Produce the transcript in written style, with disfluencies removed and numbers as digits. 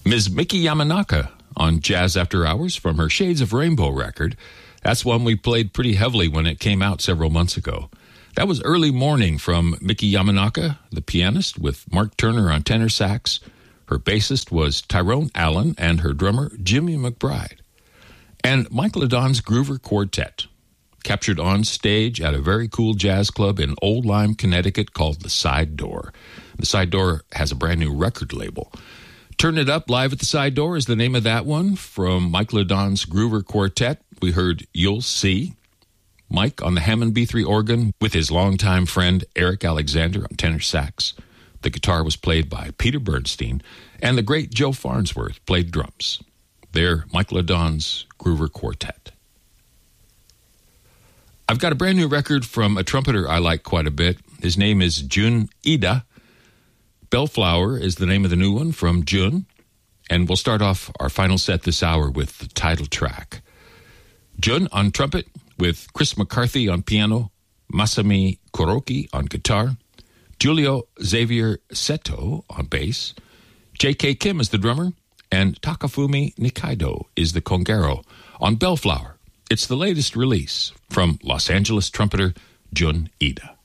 Ms. Miki Yamanaka on Jazz After Hours from her Shades of Rainbow record. That's one we played pretty heavily when it came out several months ago. That was Early Morning from Miki Yamanaka, the pianist, with Mark Turner on tenor sax. Her bassist was Tyrone Allen and her drummer Jimmy McBride. And Mike LeDon's Groover Quartet, captured on stage at a very cool jazz club in Old Lyme, Connecticut called The Side Door. The Side Door has a brand new record label. Turn It Up Live at the Side Door is the name of that one. From Mike LeDon's Groover Quartet, we heard You'll See. Mike on the Hammond B3 organ with his longtime friend Eric Alexander on tenor sax. The guitar was played by Peter Bernstein, and the great Joe Farnsworth played drums. They're Mike LeDon's Groover Quartet. I've got a brand new record from a trumpeter I like quite a bit. His name is Jun Ida. Bellflower is the name of the new one from Jun, and we'll start off our final set this hour with the title track. Jun on trumpet with Chris McCarthy on piano, Masami Kuroki on guitar, Julio Xavier Seto on bass, J.K. Kim is the drummer, and Takafumi Nikaido is the congero on Bellflower. It's the latest release from Los Angeles trumpeter Jun Ida.